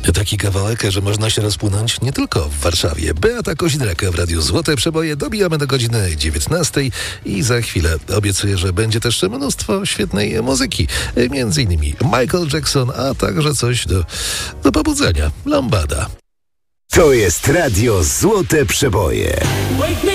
Taki kawałek, że można się rozpłynąć nie tylko w Warszawie. Beata Koźdraka w Radiu Złote Przeboje. Dobijamy do godziny 19 i za chwilę obiecuję, że będzie też mnóstwo świetnej muzyki. Między innymi Michael Jackson, a także coś do pobudzenia. Lambada. To jest Radio Złote Przeboje.